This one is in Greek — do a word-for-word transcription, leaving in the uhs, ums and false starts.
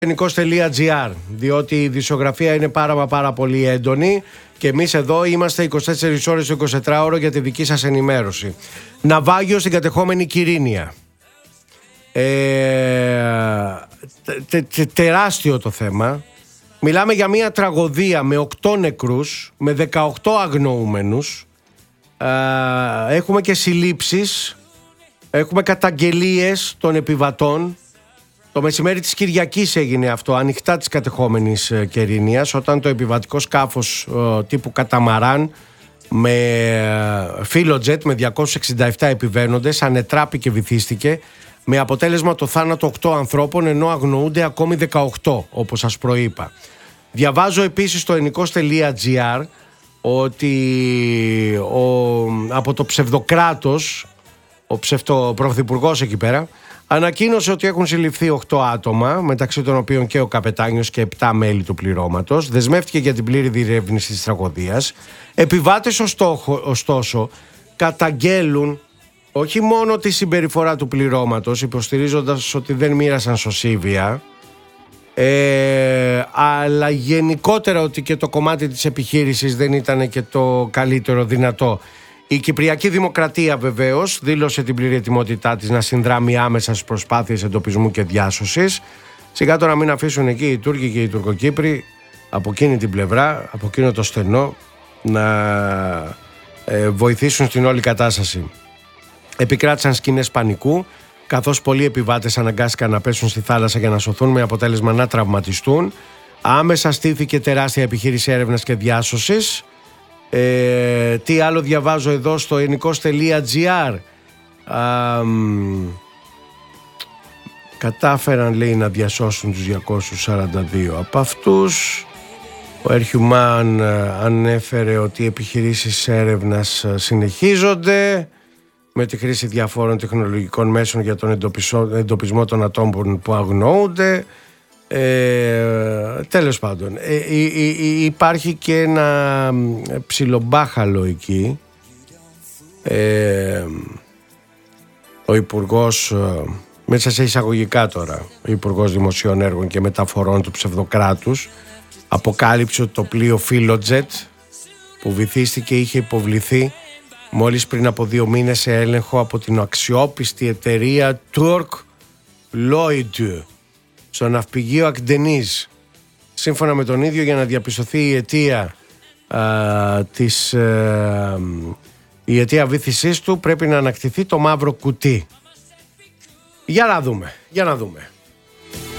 Ελληνικός.gr, διότι η δισογραφία είναι πάρα μα πάρα πολύ έντονη και εμείς εδώ είμαστε είκοσι τέσσερις ώρες το εικοσιτετράωρο για τη δική σας ενημέρωση. Ναυάγιο στην κατεχόμενη Κυρίνεια. Ε, τε, τε, τεράστιο το θέμα. Μιλάμε για μια τραγωδία με οκτώ νεκρούς, με δεκαοκτώ αγνοούμενους. Ε, έχουμε και συλλήψεις, έχουμε καταγγελίες των επιβατών. Το μεσημέρι της Κυριακής έγινε αυτό, ανοιχτά της κατεχόμενης Κερίνιας, όταν το επιβατικό σκάφος ε, τύπου καταμαράν με ε, φίλοτζετ με διακόσιους εξήντα επτά επιβαίνοντες ανετράπη και βυθίστηκε, με αποτέλεσμα το θάνατο οκτώ ανθρώπων, ενώ αγνοούνται ακόμη δεκαοκτώ, όπως σας προείπα. Διαβάζω επίσης στο ελληνικός.gr ότι ο, από το ψευδοκράτος, ο ψευτοπρωθυπουργός εκεί πέρα, ανακοίνωσε ότι έχουν συλληφθεί οκτώ άτομα, μεταξύ των οποίων και ο καπετάνιος και επτά μέλη του πληρώματος. Δεσμεύτηκε για την πλήρη διερεύνηση της τραγωδίας. Επιβάτες ωστόσο καταγγέλουν όχι μόνο τη συμπεριφορά του πληρώματος, υποστηρίζοντας ότι δεν μοίρασαν σωσίβια, ε, αλλά γενικότερα ότι και το κομμάτι της επιχείρησης δεν ήταν και το καλύτερο δυνατό. Η Κυπριακή Δημοκρατία βεβαίως δήλωσε την πλήρη ετοιμότητά της να συνδράμει άμεσα στις προσπάθειες εντοπισμού και διάσωσης. Σιγά τώρα μην αφήσουν εκεί οι Τούρκοι και οι Τουρκοκύπροι από εκείνη την πλευρά, από εκείνο το στενό, να ε, βοηθήσουν στην όλη κατάσταση. Επικράτησαν σκηνές πανικού, καθώς πολλοί επιβάτες αναγκάστηκαν να πέσουν στη θάλασσα για να σωθούν, με αποτέλεσμα να τραυματιστούν. Άμεσα στήθηκε τεράστια επιχείρηση έρευνας και διάσωσης. Ε, τι άλλο διαβάζω εδώ στο ελληνικός.gr. Κατάφεραν, λέει, να διασώσουν τους διακόσιους σαράντα δύο από αυτούς. Ο Έρχιουμαν ανέφερε ότι οι επιχειρήσεις έρευνας συνεχίζονται με τη χρήση διαφόρων τεχνολογικών μέσων για τον εντοπισμό των ατόμων που αγνοούνται. Ε, τέλος πάντων, ε, ε, ε, υπάρχει και ένα ψιλομπάχαλο εκεί. ε, ο Υπουργός, μέσα σε εισαγωγικά τώρα, ο Υπουργός Δημοσίων Έργων και Μεταφορών του ψευδοκράτους αποκάλυψε ότι το πλοίο Φίλοτζετ που βυθίστηκε είχε υποβληθεί μόλις πριν από δύο μήνες σε έλεγχο από την αξιόπιστη εταιρεία Turk Lloyd στο ναυπηγείο Ακτενής. Σύμφωνα με τον ίδιο, για να διαπιστωθεί η αιτία α, της α, η αιτία βύθισής του, πρέπει να ανακτηθεί το μαύρο κουτί. Για να δούμε, για να δούμε.